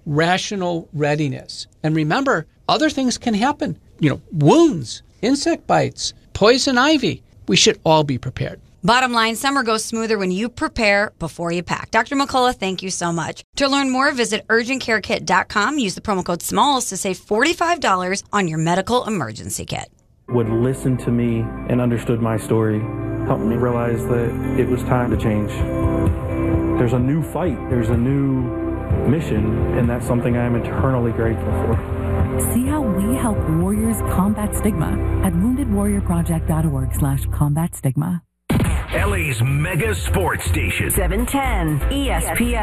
rational readiness. And remember, other things can happen. Wounds, insect bites, poison ivy. We should all be prepared. Bottom line, summer goes smoother when you prepare before you pack. Dr. McCullough, thank you so much. To learn more, visit urgentcarekit.com. Use the promo code SMALLS to save $45 on your medical emergency kit. Would listen to me and understood my story, helped me realize that it was time to change. There's a new fight, there's a new mission, and that's something I am eternally grateful for. See how we help warriors combat stigma at woundedwarriorproject.org/combat stigma. LA's mega sports station. 710 ESPN.